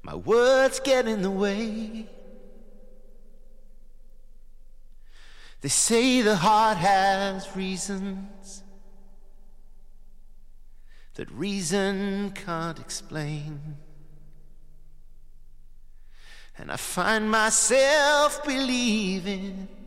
My words get in the way. They say the heart has reasons that reason can't explain. And I find myself believing